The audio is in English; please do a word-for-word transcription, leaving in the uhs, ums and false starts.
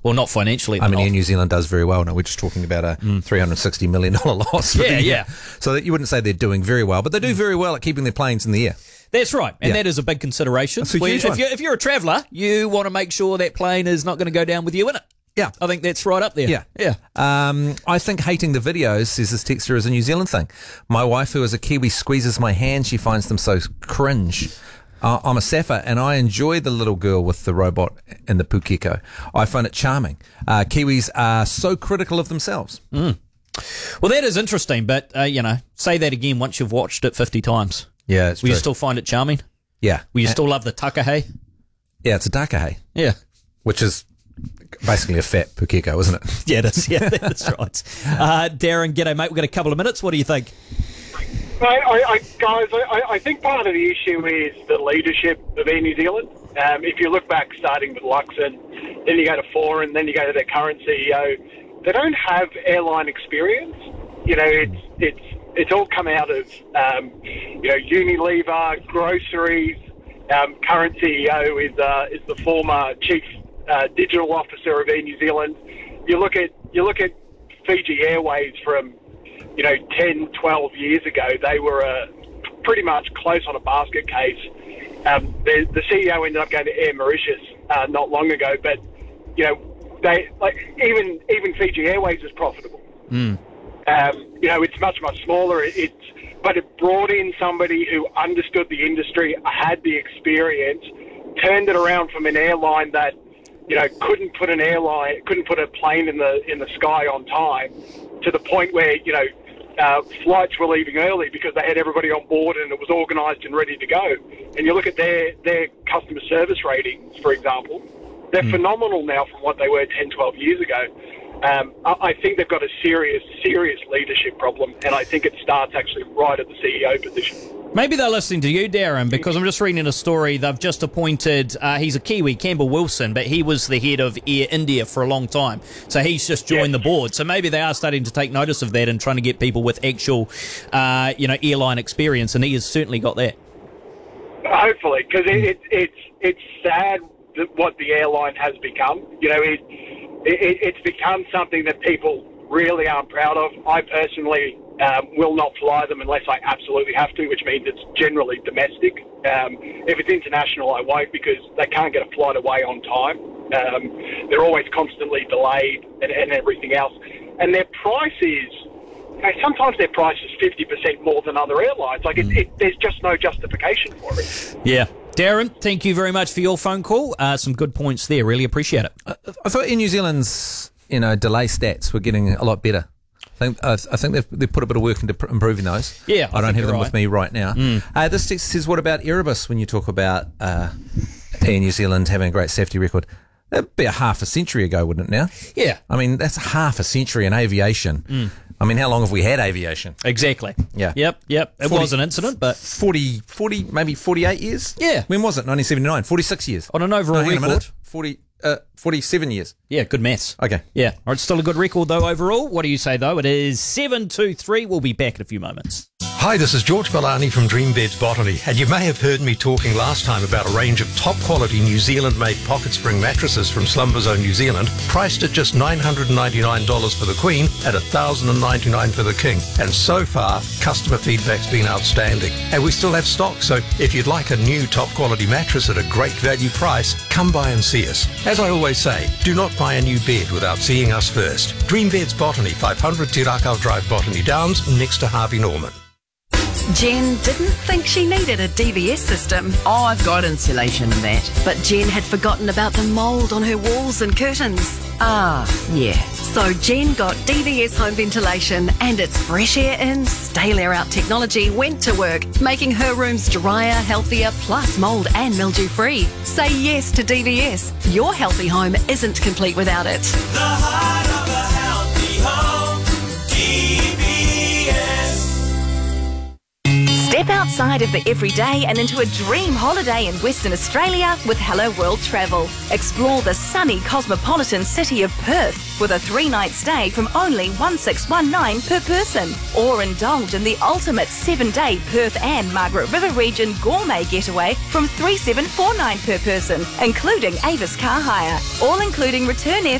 Well, not financially. I mean, not. Air New Zealand does very well. No, we're just talking about a mm. three hundred sixty million dollars loss. For yeah, the yeah. year. So that you wouldn't say they're doing very well, but they do very well at keeping their planes in the air. That's right, and yeah. that is a big consideration. That's a Where huge if, one. you're, if you're a traveller, you want to make sure that plane is not going to go down with you in it. Yeah. I think that's right up there. Yeah. Yeah. Um, I think hating the videos, says this texter, is a New Zealand thing. My wife, who is a Kiwi, squeezes my hand. She finds them so cringe. Uh, I'm a Safa, and I enjoy the little girl with the robot and the Pukeko. I find it charming. Uh, Kiwis are so critical of themselves. Mm. Well, that is interesting, but, uh, you know, say that again once you've watched it fifty times. Yeah, it's Will true. you still find it charming? Yeah. Will you uh, still love the takahe? Yeah, it's a takahe. Yeah. Which is basically a fat Pukeko, isn't it? Yeah, it is. Yeah, that's right. Uh, Darren, g'day, mate. We've got a couple of minutes. What do you think? I, I, I, guys, I, I think part of the issue is the leadership of Air New Zealand. Um, if you look back, starting with Luxon, then you go to Four, and then you go to their current C E O, they don't have airline experience. You know, it's it's it's all come out of um, you know Unilever, groceries. Um, current C E O is uh, is the former chief uh, digital officer of Air New Zealand. You look at you look at Fiji Airways from you know ten, twelve years ago. They were uh, pretty much close on a basket case. Um, the, the C E O ended up going to Air Mauritius uh, not long ago, but you know they like even even Fiji Airways is profitable. Mm. Um, you know, it's much, much smaller. It, it's, but it brought in somebody who understood the industry, had the experience, turned it around from an airline that, you know, couldn't put an airline, couldn't put a plane in the in the sky on time, to the point where, you know, uh, flights were leaving early because they had everybody on board and it was organised and ready to go. And you look at their, their customer service ratings, for example, they're mm. phenomenal now from what they were ten, twelve years ago. Um, I think they've got a serious, serious leadership problem, and I think it starts actually right at the C E O position. Maybe they're listening to you, Darren, because I'm just reading a story. They've just appointed, uh, he's a Kiwi, Campbell Wilson, but he was the head of Air India for a long time. So he's just joined yeah. the board. So maybe they are starting to take notice of that and trying to get people with actual, uh, you know, airline experience, and he has certainly got that. Hopefully, because it, it, it's it's sad that what the airline has become. You know, it, it it's become something that people really aren't proud of. I personally um, will not fly them unless I absolutely have to, which means it's generally domestic. Um, if it's international, I won't, because they can't get a flight away on time. Um, they're always constantly delayed and, and everything else. And their price is, you know, sometimes their price is fifty percent more than other airlines. Like, it, it, there's just no justification for it. Yeah. Darren, thank you very much for your phone call. Uh, some good points there. Really appreciate it. I, I thought in New Zealand's, you know, delay stats were getting a lot better. I think, uh, I think they've, they've put a bit of work into pr- improving those. Yeah, I, I don't have them right. with me right now. Mm. Uh, this text says, what about Erebus when you talk about uh, Air New Zealand having a great safety record? That'd be a half a century ago, wouldn't it now? Yeah. I mean, that's half a century in aviation. Mm. I mean, how long have we had aviation? Exactly. Yeah. Yep, yep. It forty, was an incident, but... forty, forty, maybe forty-eight years? Yeah. When was it? nineteen seventy-nine. forty-six years. On an overall no, hang on a record. minute. forty, uh, forty-seven years. Yeah, good maths. Okay. Yeah. All right, still a good record, though, overall. What do you say, though? It is seven two three. We'll be back in a few moments. Hi, this is George Milani from Dream Beds Botany, and you may have heard me talking last time about a range of top-quality New Zealand-made pocket spring mattresses from Slumber Zone New Zealand, priced at just nine hundred ninety-nine dollars for the Queen and one thousand ninety-nine dollars for the King. And so far, customer feedback's been outstanding. And we still have stock, so if you'd like a new top-quality mattress at a great value price, come by and see us. As I always say, do not buy a new bed without seeing us first. Dream Beds Botany, five hundred Te Rakau Drive, Botany Downs, next to Harvey Norman. Jen didn't think she needed a D V S system. Oh, I've got insulation and that. But Jen had forgotten about the mould on her walls and curtains. Ah, yeah. So Jen got D V S home ventilation, and its fresh air in, stale air out technology went to work, making her rooms drier, healthier, plus mould and mildew free. Say yes to D V S. Your healthy home isn't complete without it. The heart of a healthy home, D V S. Step outside of the everyday and into a dream holiday in Western Australia with Hello World Travel. Explore the sunny cosmopolitan city of Perth with a three-night stay from only one thousand six hundred nineteen per person. Or indulge in the ultimate seven-day Perth and Margaret River region gourmet getaway from three thousand seven hundred forty-nine per person, including Avis car hire. All including return air